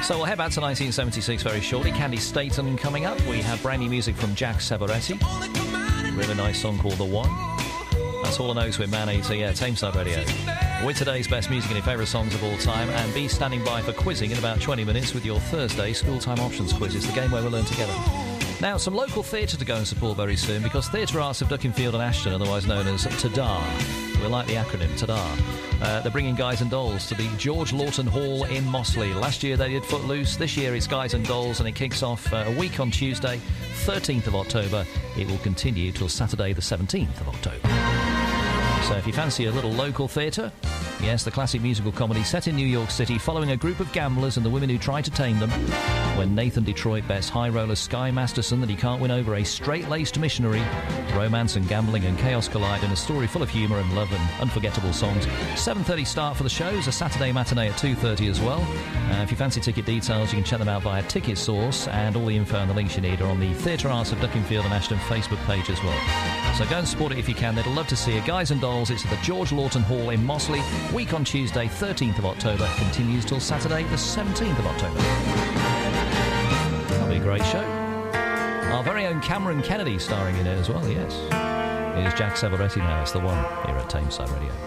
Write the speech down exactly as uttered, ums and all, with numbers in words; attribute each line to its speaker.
Speaker 1: So we'll head back to nineteen seventy-six very shortly. Candy Staton coming up. We have brand new music from Jack Savoretti. Really nice song called The One. That's all I know with Man Eater, yeah, Tameside Radio. With today's best music and your favourite songs of all time, and be standing by for quizzing in about twenty minutes with your Thursday School Time Options quiz. It's the game where we'll learn together. Now, some local theatre to go and support very soon, because Theatre Arts of Duckingfield and Ashton, otherwise known as T A D A R. We like the acronym, T A D A R. Uh, they're bringing Guys and Dolls to the George Lawton Hall in Mossley. Last year they did Footloose. This year it's Guys and Dolls, and it kicks off uh, a week on Tuesday, thirteenth of October. It will continue till Saturday, the seventeenth of October. So if you fancy a little local theatre, yes, the classic musical comedy set in New York City following a group of gamblers and the women who try to tame them, when Nathan Detroit bets high roller Sky Masterson that he can't win over a straight-laced missionary, romance and gambling and chaos collide in a story full of humour and love and unforgettable songs. seven thirty start for the shows, a Saturday matinee at two thirty as well. Uh, if you fancy ticket details, you can check them out via Ticket Source, and all the info and the links you need are on the Theatre Arts of Duckingfield and Ashton Facebook page as well. So go and support it if you can. They'd love to see it. Guys and Dolls, it's at the George Lawton Hall in Mossley. Week on Tuesday, thirteenth of October, continues till Saturday, the seventeenth of October. That'll be a great show. Our very own Cameron Kennedy starring in it as well, yes. Here's Jack Savoretti now. It's The One here at Tameside Radio.